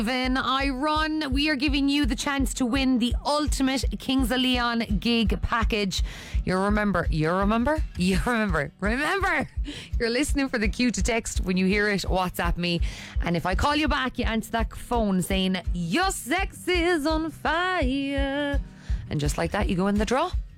When I Run, we are giving you the chance to win the ultimate Kings of Leon gig package. Remember, you're listening for the cue to text. When you hear it, WhatsApp me, and if I call you back, you answer that phone saying your sex is on fire, and just like that you go in the draw.